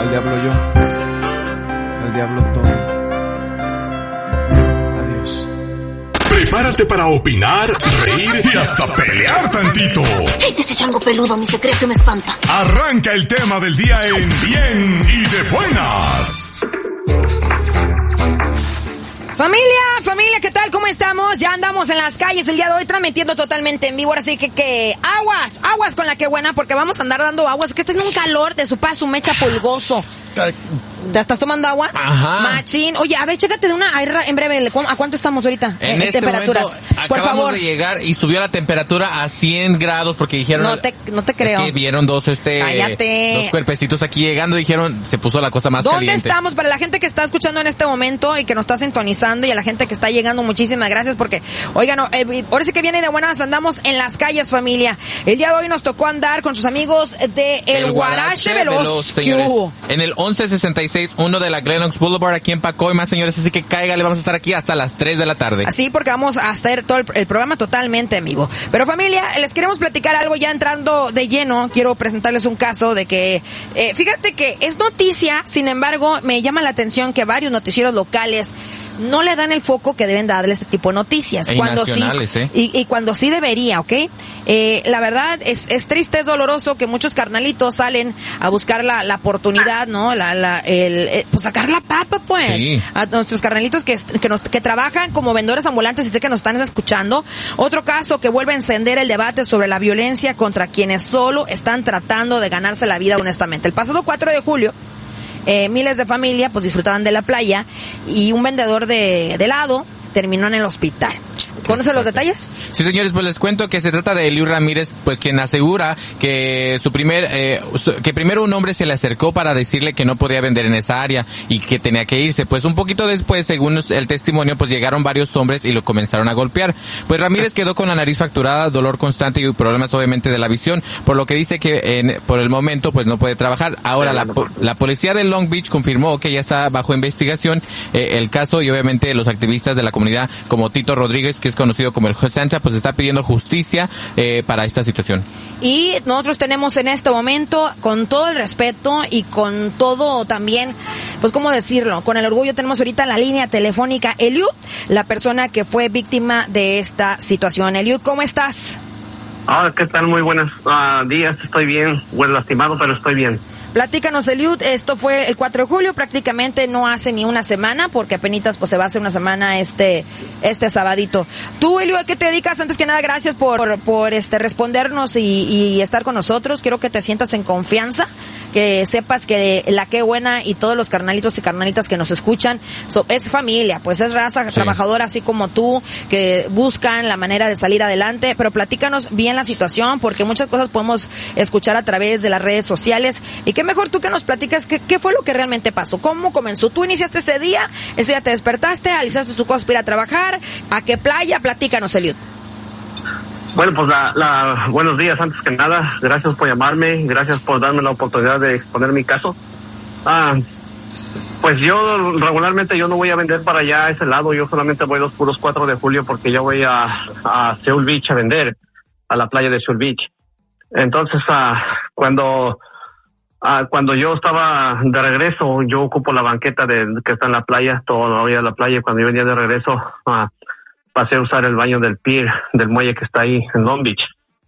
Al diablo yo, al diablo todo. Adiós. Prepárate para opinar, reír y hasta pelear tantito. Ese chango peludo, mi secreto me espanta. Arranca el tema del día en Bien y de Buenas. Familia, ¿qué tal? ¿Cómo estamos? Ya andamos en las calles el día de hoy transmitiendo totalmente en vivo, ahora sí que aguas con la que buena, porque vamos a andar dando aguas, que está en un calor de su paso, mecha pulgoso. ¿Te estás tomando agua? Ajá. Machín. Oye, a ver, chécate de una en breve. ¿A cuánto estamos ahorita? En este temperaturas. momento Por acabamos favor. de llegar y subió la temperatura a 100 grados porque dijeron... No te creo. Es que vieron dos Cállate. cuerpecitos aquí llegando, dijeron, se puso la cosa más caliente. ¿Dónde estamos? Para la gente que está escuchando en este momento y que nos está sintonizando y a la gente que está llegando, muchísimas gracias porque, oigan, ahora sí que viene de buenas, andamos en las calles, familia. El día de hoy nos tocó andar con sus amigos de El Guarache Veloz. Señores, en el 1166-1 de la Glenox Boulevard aquí en Pacoy, más señores, así que cáigale, vamos a estar aquí hasta las 3 de la tarde. Así, porque vamos a hacer todo el programa totalmente en vivo. Pero familia, les queremos platicar algo ya entrando de lleno. Quiero presentarles un caso de que, fíjate que es noticia, sin embargo, me llama la atención que varios noticieros locales no le dan el foco que deben darle este tipo de noticias. Cuando sí, y cuando sí debería, ¿ok? La verdad es triste, es doloroso que muchos carnalitos salen a buscar la oportunidad, ¿no? Pues sacar la papa, pues. Sí. A nuestros carnalitos que trabajan como vendedores ambulantes y sé que nos están escuchando. Otro caso que vuelve a encender el debate sobre la violencia contra quienes solo están tratando de ganarse la vida honestamente. El pasado 4 de julio, miles de familia pues disfrutaban de la playa y un vendedor de helado terminó en el hospital. ¿Conocen los detalles? Sí, señores, pues les cuento que se trata de Eliud Ramírez, pues quien asegura que que primero un hombre se le acercó para decirle que no podía vender en esa área y que tenía que irse. Pues un poquito después, según el testimonio, pues llegaron varios hombres y lo comenzaron a golpear. Pues Ramírez quedó con la nariz fracturada, dolor constante y problemas obviamente de la visión, por lo que dice que por el momento pues no puede trabajar. Ahora la policía de Long Beach confirmó que ya está bajo investigación el caso y obviamente los activistas de la comunidad como Tito Rodríguez, que es conocido como el Juez Sancha, pues está pidiendo justicia para esta situación. Y nosotros tenemos en este momento, con todo el respeto y con todo también, pues cómo decirlo, con el orgullo, tenemos ahorita en la línea telefónica Eliud, la persona que fue víctima de esta situación. Eliud, ¿cómo estás? ¿Qué tal? Muy buenos días, estoy bien, bueno, lastimado, pero estoy bien. Platícanos, Eliud, esto fue el 4 de julio, prácticamente no hace ni una semana, porque apenitas pues se va a hacer una semana este sabadito. Tú, Eliud, ¿a qué te dedicas? Antes que nada, gracias por respondernos y estar con nosotros. Quiero que te sientas en confianza, que sepas que la que buena y todos los carnalitos y carnalitas que nos escuchan es familia, pues es raza trabajadora así como tú, que buscan la manera de salir adelante, pero platícanos bien la situación, porque muchas cosas podemos escuchar a través de las redes sociales, y qué mejor tú que nos platicas qué fue lo que realmente pasó, cómo comenzó. Tú iniciaste ese día te despertaste, alistaste tu cosa para ir a trabajar, ¿a qué playa? Platícanos, Eliud. Bueno, pues buenos días, antes que nada, gracias por llamarme, gracias por darme la oportunidad de exponer mi caso. Pues yo regularmente no voy a vender para allá a ese lado, yo solamente voy los puros 4 de julio porque yo voy a Seoul Beach a vender, a la playa de Seoul Beach. Entonces, cuando yo estaba de regreso, yo ocupo la banqueta que está en la playa, toda la orilla de la playa, y cuando yo venía de regreso, pasé a usar el baño del pier, del muelle que está ahí en Long Beach.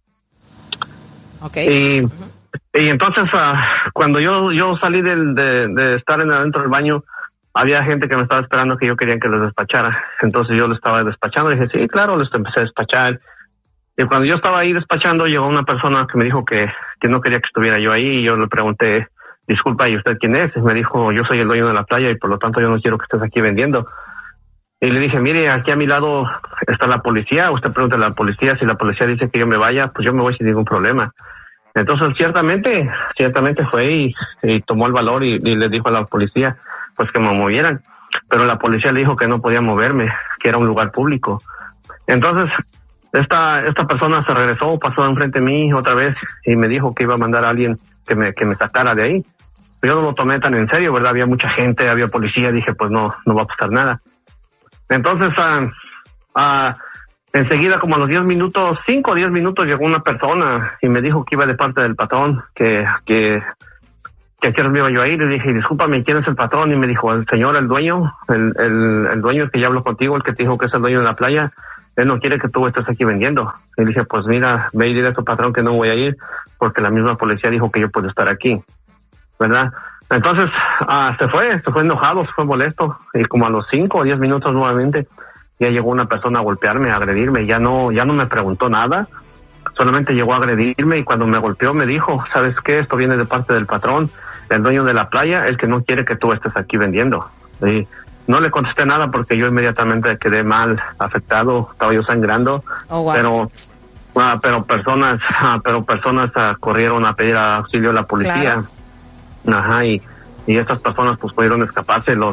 Okay. Y entonces, cuando yo salí de estar adentro del baño, había gente que me estaba esperando que yo quería que les despachara. Entonces yo les estaba despachando y dije, sí, claro, les empecé a despachar. Y cuando yo estaba ahí despachando, llegó una persona que me dijo que no quería que estuviera yo ahí, y yo le pregunté, disculpa, ¿y usted quién es? Y me dijo, yo soy el dueño de la playa y por lo tanto yo no quiero que estés aquí vendiendo. Y le dije, mire, aquí a mi lado está la policía, usted pregunta a la policía, si la policía dice que yo me vaya, pues yo me voy sin ningún problema. Entonces, ciertamente fue y tomó el valor y le dijo a la policía, pues que me movieran. Pero la policía le dijo que no podía moverme, que era un lugar público. Entonces, esta persona se regresó, pasó enfrente de mí otra vez y me dijo que iba a mandar a alguien que me sacara de ahí. Yo no lo tomé tan en serio, ¿verdad? Había mucha gente, había policía, dije, pues no va a pasar nada. Entonces, enseguida, como a los 5 o 10 minutos, llegó una persona y me dijo que iba de parte del patrón, que que a qué hora me iba yo a ir. Le dije, discúlpame, ¿quién es el patrón? Y me dijo, el señor, el dueño, el dueño, el que ya habló contigo, el que te dijo que es el dueño de la playa, él no quiere que tú estés aquí vendiendo. Y dije, pues mira, ve y dile a tu patrón que no voy a ir, porque la misma policía dijo que yo puedo estar aquí, ¿verdad? Entonces, se fue enojado, se fue molesto, y como a los 5 o 10 minutos nuevamente, ya llegó una persona a golpearme, a agredirme, ya no me preguntó nada, solamente llegó a agredirme, y cuando me golpeó me dijo, ¿sabes qué? Esto viene de parte del patrón, el dueño de la playa, el que no quiere que tú estés aquí vendiendo. Y no le contesté nada porque yo inmediatamente quedé mal, afectado, estaba yo sangrando, pero personas corrieron a pedir auxilio a la policía. Claro. Ajá, y estas personas pues pudieron escaparse, los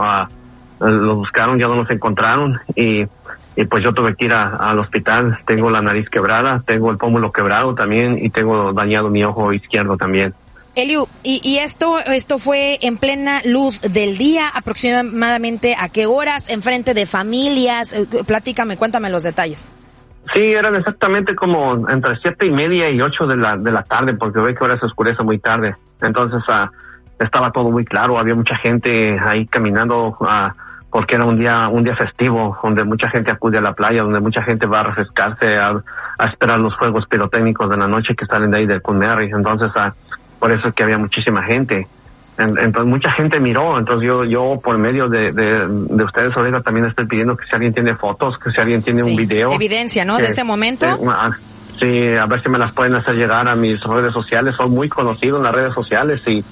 buscaron, ya no los encontraron, y pues yo tuve que ir al hospital. Tengo la nariz quebrada, tengo el pómulo quebrado también, y tengo dañado mi ojo izquierdo también. Eliu, y esto fue en plena luz del día, aproximadamente ¿a qué horas? ¿Enfrente de familias? Platícame, cuéntame los detalles. Sí, eran exactamente como entre 7:30 y 8 de la tarde, porque ve que ahora se oscurece muy tarde. Entonces, estaba todo muy claro, había mucha gente ahí caminando, porque era un día festivo, donde mucha gente acude a la playa, donde mucha gente va a refrescarse, a esperar los fuegos pirotécnicos de la noche que salen de ahí del Cunmerry. Entonces, por eso es que había muchísima gente. Entonces mucha gente miró. Entonces yo por medio de ustedes ahorita también estoy pidiendo que si alguien tiene fotos, que si alguien tiene un video, evidencia, ¿no? De ese momento. Sí, a ver si me las pueden hacer llegar a mis redes sociales. Soy muy conocido en las redes sociales, y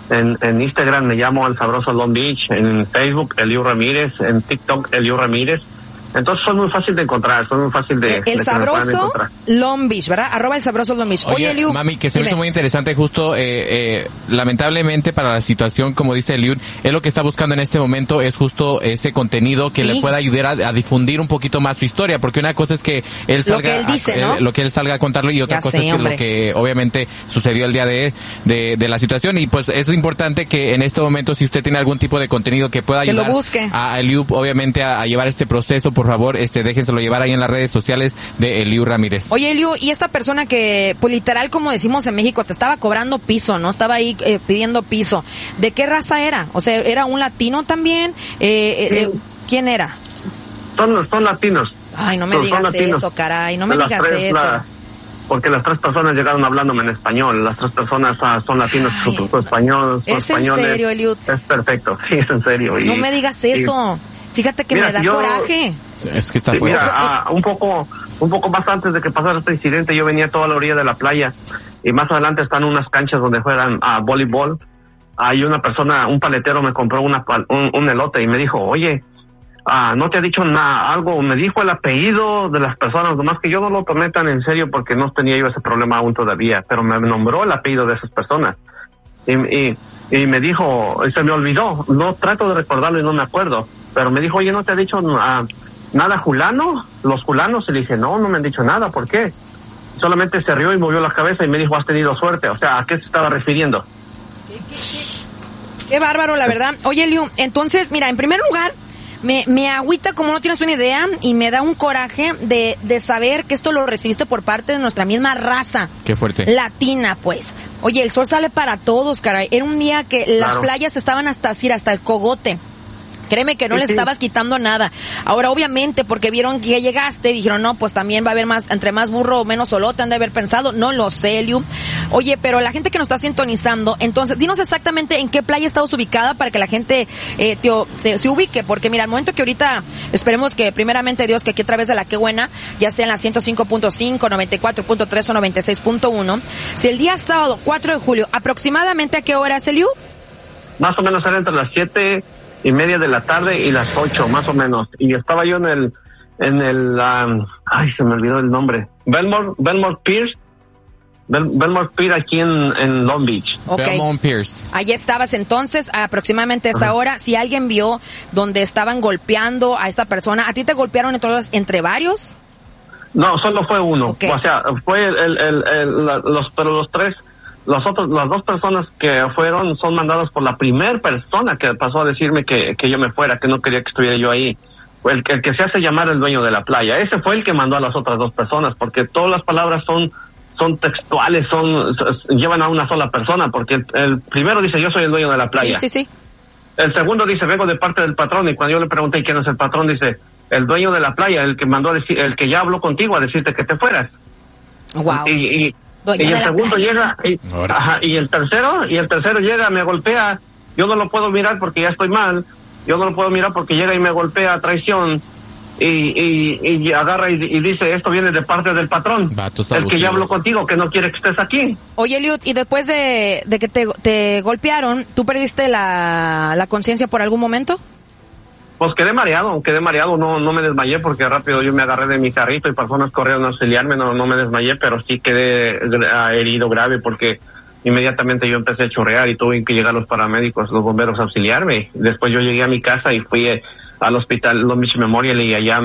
en Instagram me llamo El Sabroso Long Beach, en Facebook Eliu Ramírez, en TikTok Eliu Ramírez. Entonces soy muy fácil de encontrar, soy muy fácil de El Sabroso Long Beach, ¿verdad? @ El Sabroso Long Beach. Oye, Eliu, mami, que se me hizo muy interesante justo, lamentablemente para la situación, como dice Eliu, él lo que está buscando en este momento es justo ese contenido que le pueda ayudar a difundir un poquito más su historia, porque una cosa es que él salga, lo que él dice, ¿no? Lo que él salga a contarlo, y otra cosa es que lo que obviamente sucedió el día de la situación. Y pues es importante que en este momento, si usted tiene algún tipo de contenido que pueda ayudar a Eliu, obviamente a llevar este proceso, por favor, déjenselo llevar ahí en las redes sociales de Eliu Ramírez. Oye, Eliu, y esta persona que, pues literal, como decimos en México, te estaba cobrando piso, ¿no? Estaba ahí pidiendo piso. ¿De qué raza era? O sea, ¿era un latino también? Sí. ¿Quién era? Son latinos. Ay, no me digas eso, caray, no me digas eso. Porque las 3 personas llegaron hablándome en español. Las 3 personas son latinos, su español. ¿Es en serio, Eliu? Es perfecto, sí, es en serio. No me digas eso. Fíjate que me da coraje. Es que está fuerte. Mira, un poco más antes de que pasara este incidente, yo venía a toda la orilla de la playa, y más adelante están unas canchas donde juegan a voleibol. Hay una persona, un paletero me compró un elote y me dijo, oye, no te ha dicho algo, me dijo el apellido de las personas, nomás que yo no lo tomé tan en serio porque no tenía yo ese problema aún todavía, pero me nombró el apellido de esas personas. Y me dijo, se me olvidó, no trato de recordarlo y no me acuerdo, pero me dijo, oye, ¿no te ha dicho nada Julano? ¿Los Julanos? Y le dije, no me han dicho nada, ¿por qué? Solamente se rió y movió la cabeza y me dijo, has tenido suerte. O sea, ¿a qué se estaba refiriendo? Qué bárbaro, la verdad. Oye, Eliu, entonces, mira, en primer lugar, me agüita como no tienes una idea, y me da un coraje de saber que esto lo recibiste por parte de nuestra misma raza. Qué fuerte. Latina, pues. Oye, el sol sale para todos, caray. Era un día que las playas estaban hasta el cogote. Créeme que no le estabas quitando nada. Ahora, obviamente, porque vieron que llegaste, dijeron, no, pues también va a haber entre más burro o menos solote, han de haber pensado. No lo sé, Eliu. Oye, pero la gente que nos está sintonizando, entonces, dinos exactamente en qué playa estabas ubicada para que la gente se ubique. Porque mira, al momento que ahorita, esperemos que primeramente Dios, que aquí a través de la Qué Buena, ya sea en la 105.5, 94.3 o 96.1, si el día sábado 4 de julio, aproximadamente ¿a qué hora, Eliu? Más o menos era entre las 7:30 de la tarde y las 8, más o menos. Y estaba yo en el ay, se me olvidó el nombre. Belmont Pier aquí en Long Beach. Okay. Belmont Pierce. Allí estabas entonces, aproximadamente a esa hora. Si alguien vio donde estaban golpeando a esta persona, ¿a ti te golpearon entonces entre varios? No, solo fue uno. Okay. O sea, fue las 2 personas que fueron son mandadas por la primera persona que pasó a decirme que yo me fuera, que no quería que estuviera yo ahí. El que se hace llamar el dueño de la playa. Ese fue el que mandó a las otras 2 personas, porque todas las palabras son son textuales, llevan a una sola persona, porque el primero dice, yo soy el dueño de la playa. Sí. El segundo dice, vengo de parte del patrón, y cuando yo le pregunté quién es el patrón, dice, el dueño de la playa, el que mandó a decir, el que ya habló contigo a decirte que te fueras. Wow. Y el segundo llega, y el tercero llega, me golpea, yo no lo puedo mirar porque ya estoy mal, yo no lo puedo mirar porque llega y me golpea a traición. Y agarra y dice, esto viene de parte del patrón, el que ya habló contigo, que no quiere que estés aquí. Oye, Eliud, y después de que te golpearon, ¿tú perdiste la conciencia por algún momento? Pues quedé mareado, no me desmayé porque rápido yo me agarré de mi carrito y personas corrieron a auxiliarme, no me desmayé, pero sí quedé herido grave porque inmediatamente yo empecé a chorrear y tuve que llegar los paramédicos, los bomberos a auxiliarme. Después yo llegué a mi casa y fui al hospital Long Beach Memorial y allá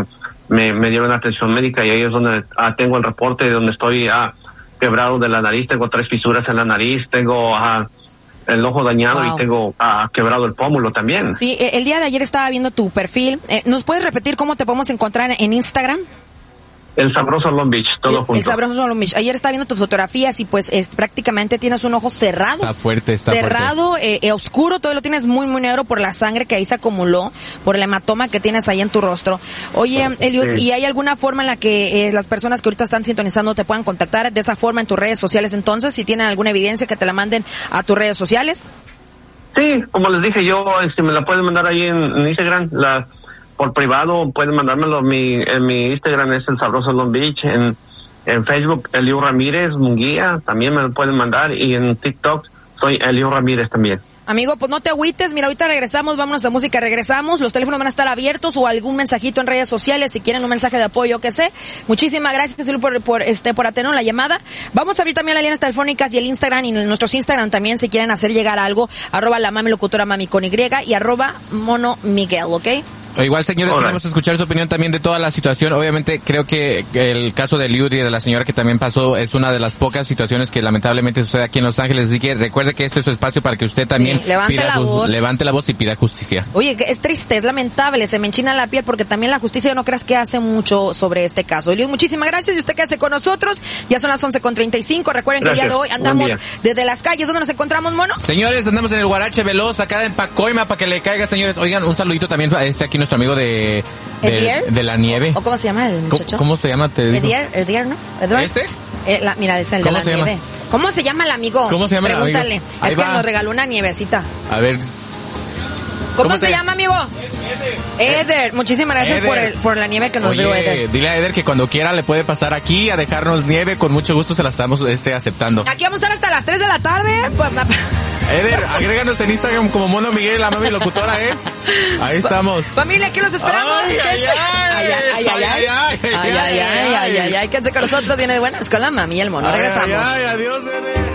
me dieron atención médica y ahí es donde tengo el reporte de donde estoy quebrado de la nariz, tengo 3 fisuras en la nariz, tengo el ojo dañado. Wow. Y tengo quebrado el pómulo también. Sí, el día de ayer estaba viendo tu perfil. ¿Nos puedes repetir cómo te podemos encontrar en Instagram? El Sabroso Long Beach, todo junto. El Sabroso Long Beach. Ayer estaba viendo tus fotografías y pues prácticamente tienes un ojo cerrado. Está fuerte. Cerrado, oscuro, todo lo tienes muy, muy negro por la sangre que ahí se acumuló, por el hematoma que tienes ahí en tu rostro. Oye, Eliud, sí. ¿Y hay alguna forma en la que las personas que ahorita están sintonizando te puedan contactar de esa forma en tus redes sociales entonces? Si tienen alguna evidencia que te la manden a tus redes sociales. Sí, como les dije yo, si me la pueden mandar ahí en Instagram, por privado, pueden mandármelo. En mi Instagram es el Sabroso Long Beach, en Facebook Eliud Ramírez Munguía, también me lo pueden mandar, y en TikTok soy Eliud Ramírez también. Amigo, pues no te agüites, mira, ahorita regresamos, vámonos a música, regresamos, los teléfonos van a estar abiertos o algún mensajito en redes sociales si quieren un mensaje de apoyo, que sé. Muchísimas gracias, Eliud, por atender la llamada. Vamos a abrir también las líneas telefónicas y el Instagram y nuestros Instagram también si quieren hacer llegar algo, @lamamilocutora_mami con Y y @monomiguel, ¿ok? Igual, señores, queremos escuchar su opinión también de toda la situación. Obviamente, creo que el caso de Eliud y de la señora que también pasó es una de las pocas situaciones que lamentablemente sucede aquí en Los Ángeles. Así que recuerde que este es su espacio para que usted también levante la voz y pida justicia. Oye, es triste, es lamentable, se me enchina la piel porque también la justicia no creas que hace mucho sobre este caso. Eliud, muchísimas gracias y usted quédese con nosotros. Ya son las 11:35. Recuerden que el día de hoy andamos desde las calles. ¿Dónde nos encontramos, mono? Señores, andamos en el Guarache Veloz, acá en Pacoima, para que le caiga, señores. Oigan, un saludito también a aquí nuestro amigo de la nieve. ¿O cómo se llama el muchacho? ¿Cómo se llama? Edier, ¿no? ¿Edward? Mira, es el de la nieve. ¿Cómo se llama el amigo? ¿Cómo se llama el amigo? Pregúntale. Es que nos regaló una nievecita. A ver. ¿Cómo se llama, amigo? Eder. Muchísimas gracias por la nieve que nos dio Eder. Dile a Eder que cuando quiera le puede pasar aquí a dejarnos nieve. Con mucho gusto se la estamos aceptando. Aquí vamos a estar hasta las 3 de la tarde. Eder, agréganos en Instagram como Mono Miguel, la mami locutora, Ahí estamos. Familia, aquí los esperamos. Ay, quédense con nosotros, viene de buenas con la mami y el mono. Regresamos. Adiós, Eder.